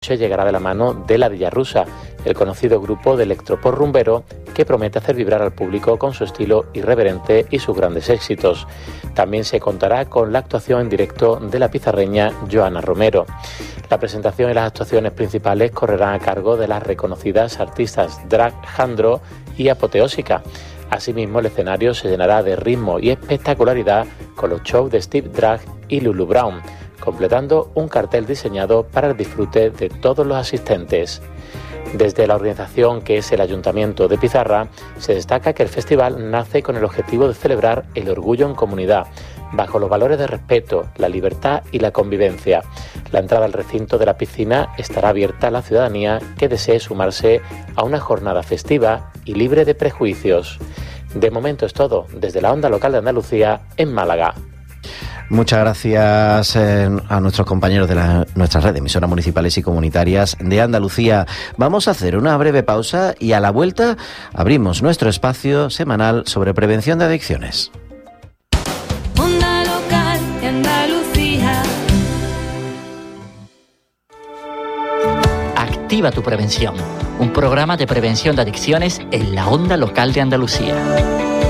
Llegará de la mano de La Villa Rusa, el conocido grupo de electropop rumbero que promete hacer vibrar al público con su estilo irreverente y sus grandes éxitos. También se contará con la actuación en directo de la pizarreña Joana Romero. La presentación y las actuaciones principales correrán a cargo de las reconocidas artistas Drag Jandro y Apoteósica. Asimismo, el escenario se llenará de ritmo y espectacularidad con los shows de Steve Drag y Lulu Brown, completando un cartel diseñado para el disfrute de todos los asistentes. Desde la organización, que es el Ayuntamiento de Pizarra, se destaca que el festival nace con el objetivo de celebrar el orgullo en comunidad, bajo los valores de respeto, la libertad y la convivencia. La entrada al recinto de la piscina estará abierta a la ciudadanía que desee sumarse a una jornada festiva y libre de prejuicios. De momento es todo, desde la Onda Local de Andalucía, en Málaga. Muchas gracias a nuestros compañeros de nuestras redes, emisoras municipales y comunitarias de Andalucía. Vamos a hacer una breve pausa y a la vuelta abrimos nuestro espacio semanal sobre prevención de adicciones. Onda Local de Andalucía. Activa tu prevención, un programa de prevención de adicciones en la Onda Local de Andalucía.